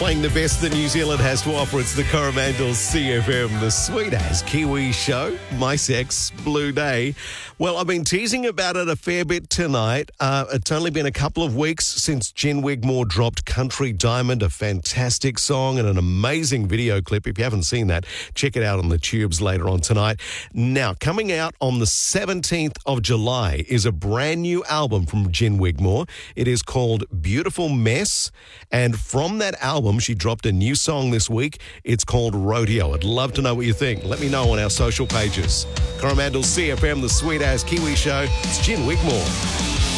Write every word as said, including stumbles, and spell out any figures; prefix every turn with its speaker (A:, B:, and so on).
A: playing the best that New Zealand has to offer. It's the Coromandel C F M, the sweet as Kiwi show. My sex, Blue Day. Well, I've been teasing about it a fair bit tonight. Uh, it's only been a couple of weeks since Jen Wigmore dropped Country Diamond, a fantastic song and an amazing video clip. If you haven't seen that, check it out on the tubes later on tonight. Now, coming out on the seventeenth of July is a brand new album from Jen Wigmore. It is called Beautiful Mess, and from that album, she dropped a new song this week. It's called Rodeo. I'd love to know what you think. Let me know on our social pages. Coromandel C F M, the sweet ass Kiwi show. It's Jen Wigmore.